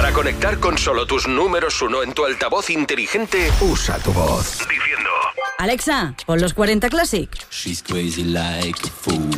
Para conectar con solo tus números 1 en tu altavoz inteligente, usa tu voz. Diciendo: Alexa, pon los 40 Classic. She's crazy like a fool.